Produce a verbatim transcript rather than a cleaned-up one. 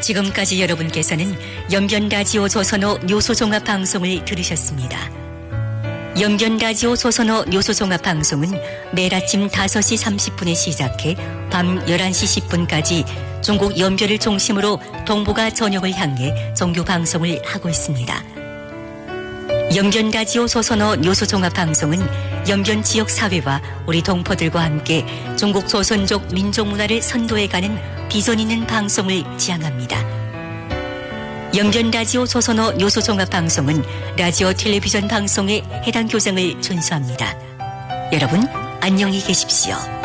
지금까지 여러분께서는 연변라디오 조선어 뉴스종합방송을 들으셨습니다. 연변라디오 조선어 뉴스종합방송은 매일 아침 다섯 시 삼십 분에 시작해 밤 열한 시 십 분까지 중국 연변을 중심으로 동북아 전역을 향해 정규 방송을 하고 있습니다. 연변라디오 조선어 뉴스종합방송은 연변 지역 사회와 우리 동포들과 함께 중국 조선족 민족문화를 선도해가는 비전 있는 방송을 지향합니다. 연변라디오 조선어 뉴스종합방송은 라디오 텔레비전 방송의 해당 규정을 준수합니다. 여러분 안녕히 계십시오.